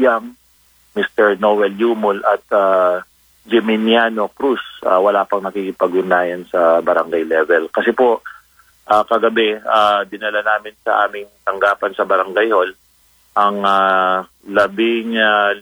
Yang, Mr. Noel Yumol at Geminiano Cruz. Wala pang nakikipag-ugnayan sa barangay level. Kasi po, kagabi, dinala namin sa aming tanggapan sa barangay hall ang 15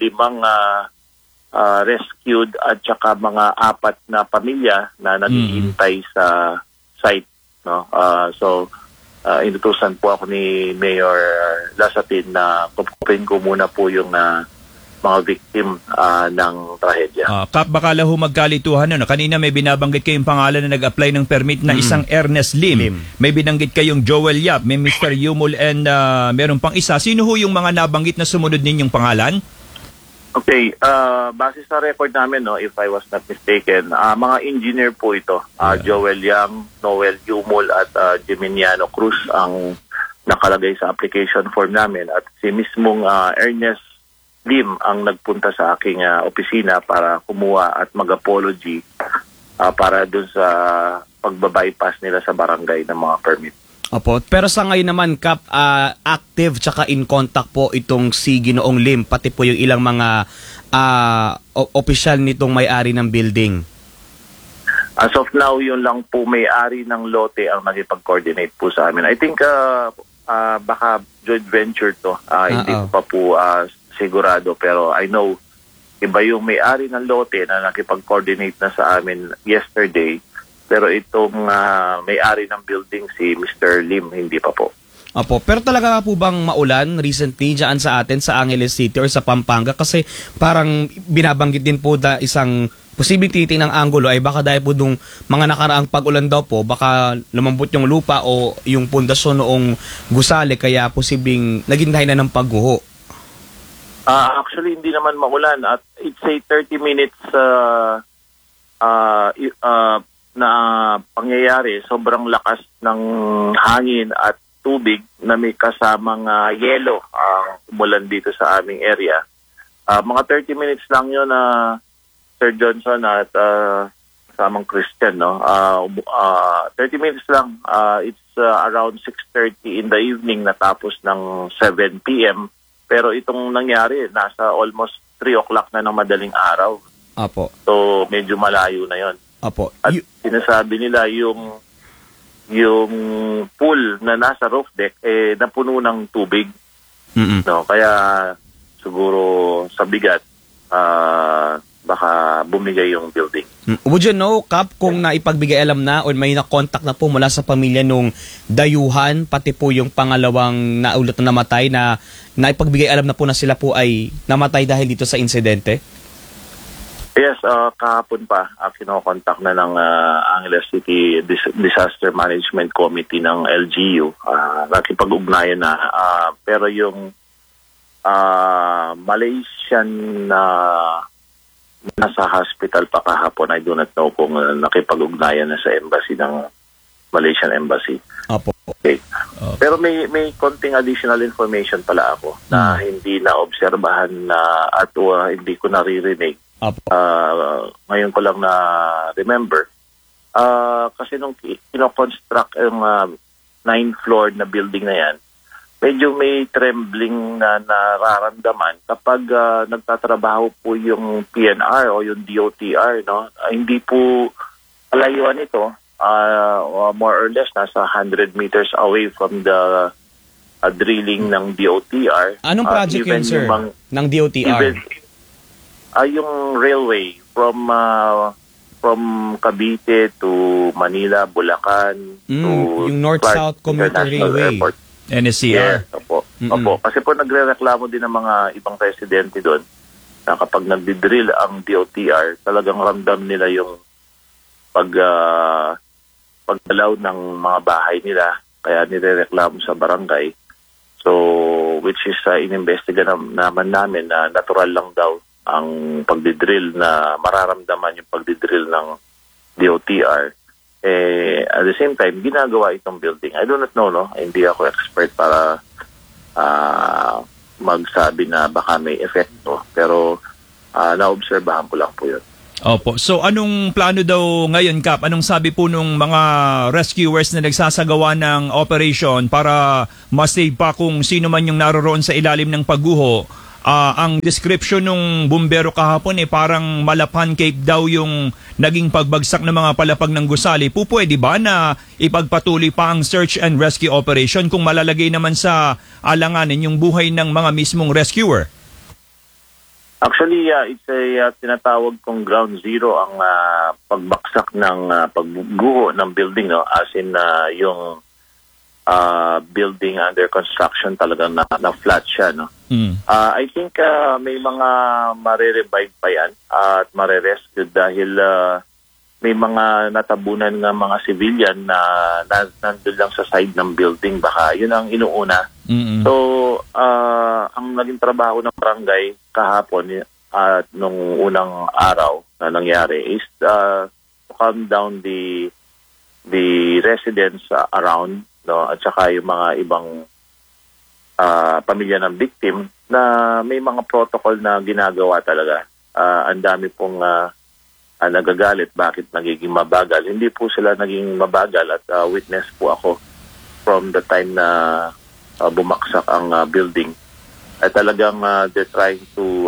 rescued at saka mga 4 na pamilya na naghihintay sa site. No? So, inutusan po ako ni Mayor Lasatin na kupupin ko muna po yung mga victim ng trahedya. Kap, baka ho magkalituhan. Kanina may binabanggit kayong pangalan na nag-apply ng permit na isang Ernest Lim. May binanggit kayong Joel Yap, may Mr. Yumol and meron pang isa. Sino ho yung mga nabanggit na sumunod ninyong pangalan? Okay, base sa record namin, no, if I was not mistaken, mga engineer po ito. Joel Yang, Noel Yumol at Geminiano Cruz ang nakalagay sa application form namin. At si mismong Ernest Lim ang nagpunta sa aking opisina para kumuha at mag-apology para dun sa pagbabypass nila sa barangay ng mga permit. Opo, pero sa ngayon naman, Kap, active tsaka in contact po itong si Ginoong Lim, pati po yung ilang mga opisyal nitong may-ari ng building. As of now, yun lang po may-ari ng lote ang nakipag-coordinate po sa amin. I think baka joint venture to. Hindi ko pa po sigurado, pero I know iba yung may-ari ng lote na nakipag-coordinate na sa amin yesterday. Pero itong may-ari ng building, si Mr. Lim, hindi pa po. Opo, pero talaga po bang maulan recently dyan sa atin sa Angeles City or sa Pampanga? Kasi parang binabanggit din po na isang posibleng titing ng anggulo ay baka dahil po nung mga nakaraang pag-ulan daw po, baka lumambot yung lupa o yung pundasyon noong gusali, kaya posibleng naging dahilan ng pagguho. Actually, hindi naman maulan. At it's a 30 minutes na pangyayari. Sobrang lakas ng hangin at tubig na may kasamang yelo ang umulan dito sa aming area. Mga 30 minutes lang yun, Sir Johnson at kasamang Christian. No? 30 minutes lang. It's around 6:30 in the evening natapos ng 7 p.m. Pero itong nangyari, nasa almost 3 o'clock na ng madaling araw. Apo. So, medyo malayo na yon. Apo. At sinasabi nila yung pool na nasa roof deck napuno ng tubig. No, kaya siguro sa bigat baka bumigay yung building. Would you know, Kap, kung naipagbigay alam na o may na-contact na po mula sa pamilya nung dayuhan, pati po yung pangalawang naulot na namatay, na naipagbigay alam na po na sila po ay namatay dahil dito sa insidente? Yes, kahapon pa kinokontak na ng Angeles City Disaster Management Committee ng LGU. Nakipag-ugnayan na. Pero yung Malaysian nasa hospital pa kahapon, I do not know kung nakipag-ugnayan na sa embassy ng Malaysian Embassy. Apo. Okay. Pero may konting additional information pala ako na hindi na-obserbahan at hindi ko naririnig. Ngayon ko lang na remember. Kasi nung kino-construct yung 9th floor na building na yan, medyo may trembling na nararamdaman kapag nagtatrabaho po yung PNR o yung DOTR. No? Hindi po malayuan ito. More or less nasa 100 meters away from the drilling ng DOTR. Anong project yun, sir, ng DOTR? Yung railway from Cavite to Manila, Bulacan to yung North-South Commuter Railway. Airport. NSCR. Yes, opo. Kasi po nagrereklamo din ng mga ibang residente doon na kapag nagdi-drill ang DOTR, talagang ramdam nila yung pagdalaw ng mga bahay nila, kaya nirereklamo sa barangay. So, which is inimbestiga naman namin na natural lang daw ang pagdidrill, na mararamdaman yung pagdidrill ng DOTR. At the same time, ginagawa itong building. I do not know, no? Hindi ako expert para magsabi na baka may epekto. Pero naobserbahan ko lang po yun. Opo. So anong plano daw ngayon, Kap? Anong sabi po nung mga rescuers na nagsasagawa ng operation para ma-save pa kung sino man yung naroroon sa ilalim ng pagguho? ang description ng bumbero kahapon parang malapancake daw yung naging pagbagsak ng mga palapag ng gusali. Pwede ba na ipagpatuloy pa ang search and rescue operation kung malalagay naman sa alanganin yung buhay ng mga mismong rescuer? Actually, it's a tinatawag kong ground zero ang pagbaksak ng pagguho ng building, no? As in yung building under construction talagang na flat siya, no? I think may mga mare-revive pa yan at mare-rescue dahil may mga natabunan ng mga civilian na nandun lang sa side ng building. Baka yun ang inuuna. So, ang naging trabaho ng barangay kahapon at nung unang araw na nangyari is to calm down the residents around, no, at saka yung mga ibang pamilya ng victim na may mga protocol na ginagawa talaga. Ang dami pong nagagalit bakit nagiging mabagal. Hindi po sila naging mabagal at witness po ako from the time na bumaksak ang building. At talagang they're trying to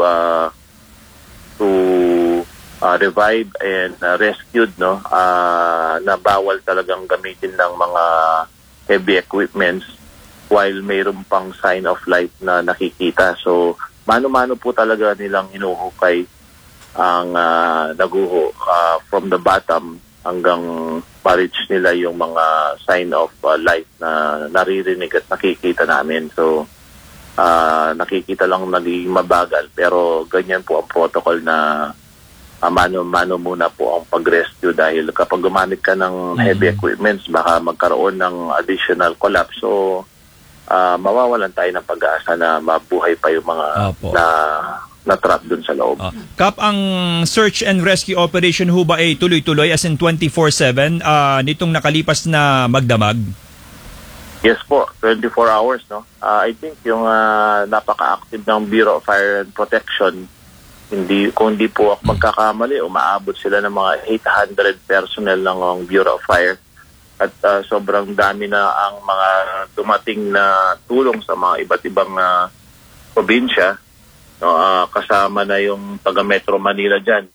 revive and rescue, no, na bawal talagang gamitin ng mga heavy equipments while mayroon pang sign of life na nakikita. So, mano-mano po talaga nilang hinuhukay ang naguho from the bottom hanggang ma-reach nila yung mga sign of life na naririnig at nakikita namin. So, nakikita lang naging mabagal. Pero ganyan po ang protocol na mano-mano muna po ang pag-rescue dahil kapag gumamit ka ng heavy equipments, baka magkaroon ng additional collapse. So, mawawalan tayo ng pag-asa na mabuhay pa yung mga na-trap dun sa loob. Kap, ang search and rescue operation ho ba ay tuloy-tuloy as in 24/7 nitong nakalipas na magdamag? Yes po, 24 hours, no. I think yung napaka-active ng Bureau of Fire and Protection, kung hindi po ako magkakamali, umaabot sila ng mga 800 personnel ng Bureau of Fire. At sobrang dami na ang mga dumating na tulong sa mga iba't ibang probinsya. No, kasama na yung taga Metro Manila dyan.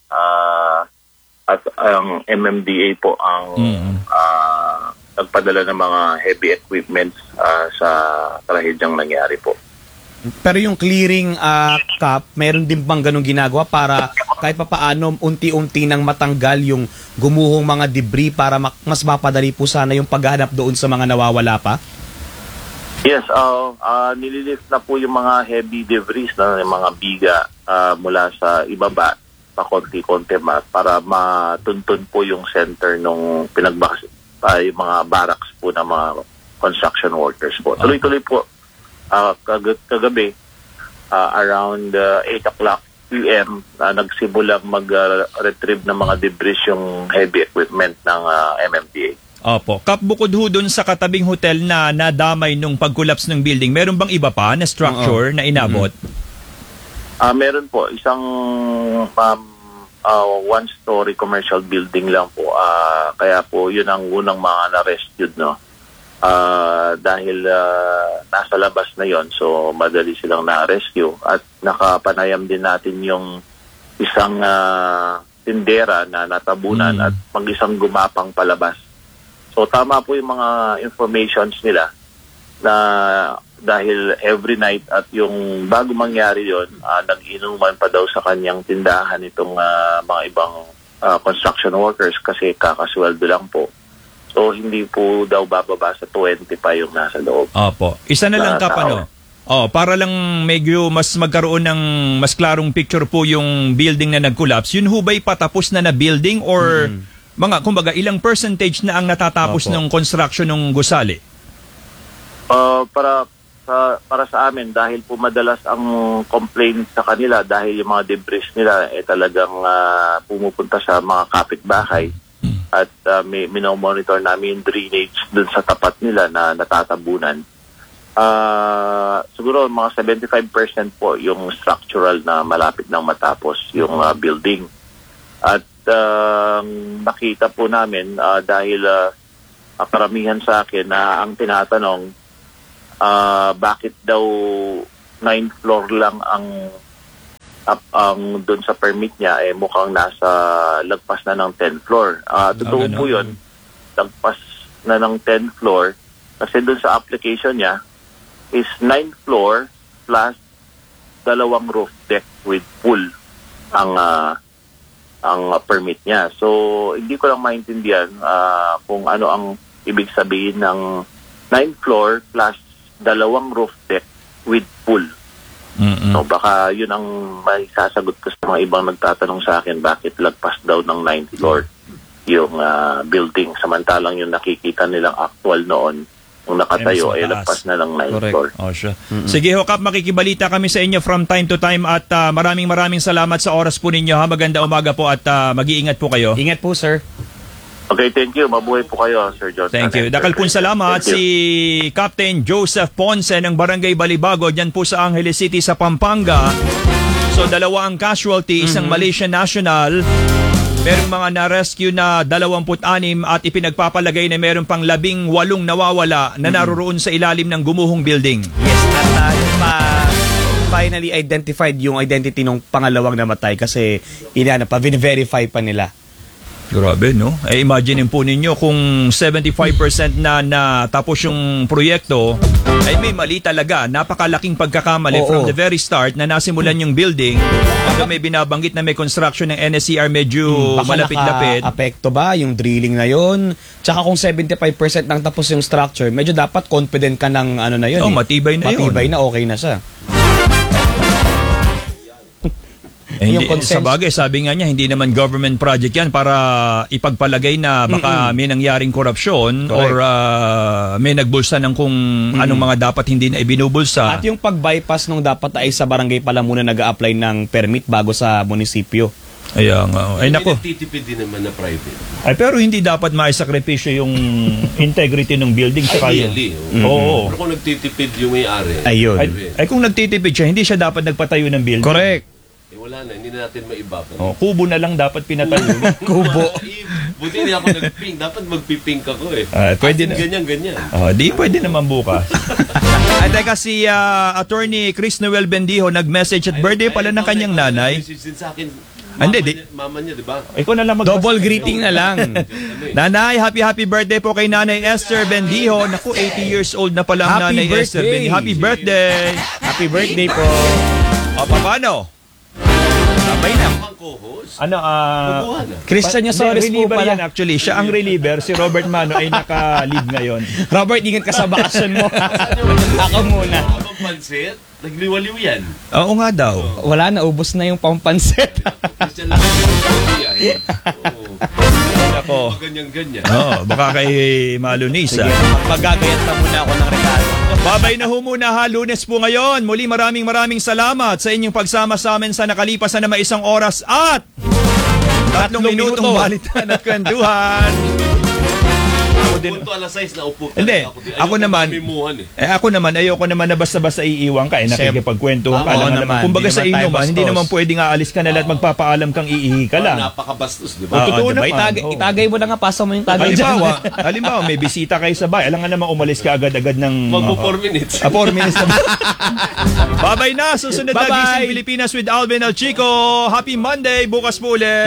At ang MMDA po ang nagpadala ng mga heavy equipment sa trahedyang nangyari po. Pero yung clearing Kap, meron din bang ganun ginagawa para kahit papaano unti-unti nang matanggal yung gumuhong mga debris para mas mapadali po sana yung paghahanap doon sa mga nawawala pa? Yes, nililift na po yung mga heavy debris na yung mga biga mula sa ibaba pa konti-konti para matuntun po yung center nung yung mga barracks po ng mga construction workers po. Tuloy-tuloy po. Kagabi, around 8 o'clock p.m., nagsimulang mag-retrieve ng mga debris yung heavy equipment ng MMDA. Opo. Kap, bukod ho dun sa katabing hotel na nadamay nung pag-collapse ng building, meron bang iba pa na structure na inabot? Meron po. Isang one-story commercial building lang po. Kaya po yun ang unang mga na-rescued, no? Dahil nasa labas na yon, so madali silang na-rescue. At nakapanayam din natin yung isang tindera na natabunan at mag-isang gumapang palabas. So tama po yung mga informations nila na dahil every night at yung bago mangyari yon, nag-inuman pa daw sa kanyang tindahan itong mga ibang construction workers kasi kakasweldo lang po. So hindi po daw bababa sa 20 pa yung nasa loob. Opo. Isa na lang Kap, para lang medyo mas magkaroon ng mas klarong picture po yung building na nag-collapse. Yun ho ba'y patapos na building or mga, kumbaga, ilang percentage na ang natatapos ng construction ng gusali? Para sa amin, dahil po madalas ang complaint sa kanila dahil yung mga debris nila talagang pumupunta sa mga kapitbahay at minomonitor namin yung drainage dun sa tapat nila na natatabunan. Siguro mga 75% po yung structural na malapit nang matapos yung building. At nakita po namin dahil karamihan sa akin na ang tinatanong bakit daw 9th floor lang ang doon sa permit niya, mukhang nasa lagpas na ng 10th floor. Totoo po yun, lagpas na ng 10th floor kasi doon sa application niya is 9th floor plus 2 roof deck with pool ang permit niya. So, hindi ko lang maintindihan kung ano ang ibig sabihin ng 9th floor plus 2 roof deck with pool. So baka yun ang may sasagot ko sa mga ibang nagtatanong sa akin bakit lagpas daw ng 9th floor yung building samantalang yung nakikita nilang actual noon kung nakatayo ay lagpas na ng 9th floor. Oh, sure. Sige ho, Kap, makikibalita kami sa inyo from time to time at maraming salamat sa oras po ninyo. Maganda umaga po at mag-iingat po kayo. Ingat po, sir. Okay, thank you. Mabuhay po kayo, Sir Joseph. Thank you. Dakal pong salamat si Captain Joseph Ponce ng Barangay Balibago dyan po sa Angeles City sa Pampanga. So, 2 ang casualty, isang Malaysian national. Merong mga na-rescue na 26 at ipinagpapalagay na meron pang 18 nawawala na naroon sa ilalim ng gumuhong building. Yes, at finally identified yung identity ng pangalawang namatay kasi pa-verify pa nila. Grabe, no? Imagine po ninyo kung 75% na tapos yung proyekto, ay may mali talaga. Napakalaking pagkakamali from the very start na nasimulan yung building. Pag may binabanggit na may construction ng NSCR medyo malapit-lapit. Baka naka-apekto ba yung drilling na yon? Tsaka kung 75% nang tapos yung structure, medyo dapat confident ka ng ano na yun. Matibay na yun. Matibay na, okay na siya. Hindi, sa bagay, sabi nga niya, hindi naman government project yan para ipagpalagay na baka may nangyaring korupsyon or may nagbulsa ng kung anong mga dapat hindi na ibinubulsa. At yung pag-bypass nung dapat ay sa barangay pala muna nag-a-apply ng permit bago sa munisipyo. Ayan nga. Ay nako. Nagtitipid din naman na private. Ay pero hindi dapat maisakripisyo yung integrity ng building sa kayo. Oo. Pero kung nagtitipid yung may-ari. Ayun. Ay kung nagtitipid siya, hindi siya dapat nagpatayo ng building. Correct. Wala na, hindi na natin maiba. Kubo na lang dapat pinatayo. Kubo. Buti hindi ako nag-pink. Dapat mag-pink ako Pwede na. Ganyan. Di pwede naman bukas. Ay teka, si Attorney Chris Noel Bendijo nag-message at birthday pala ng kanyang nanay. Message din sa akin. Mama niya, di ba? Ikaw na lang Double greeting na lang. Nanay, happy birthday po kay Nanay Esther Bendijo. Naku, 80 years old na pala ang Nanay Esther Bendijo. Happy birthday. Happy birthday po. Paano? Sabay na. Christian Yasores po reliever pala. yan actually. Siya ang reliever. Si Robert Mano ay naka-lead ngayon. Robert, ingat ka sa bakasyon mo. Ako muna. Habang pansit, nagliwaliw yan. Oo nga daw. Wala na, ubos na yung pampansit. Christian lang yung Ako. ganyan. Baka kay Malunisa. Magagayat na muna ako ng regalo. Babay na ho muna ha, Lunes po ngayon. Muli maraming salamat sa inyong pagsama sa amin sa nakalipas na naman 1 oras at 3 minutong balitan at kwentuhan. Punto alas 6 na upo. Hindi, ako naman, ayoko naman na basta-basta iiwan ka, nakikipagkwentuhan ka. Kumbaga sa inyo man, hindi naman pwedeng aalis ka na at magpapaalam kang iihi ka lang. Napakabastos, di ba? Totoo naman. Itagay mo na nga, pasa mo yung tagay dyan. Halimbawa, may bisita kayo sa bahay, alam nga naman umalis ka agad-agad ng... Magpo 4 minutes. 4 minutes na. Babay na, susunod na Gising Pilipinas with Alvin Alchico. Happy Monday, bukas po ulit.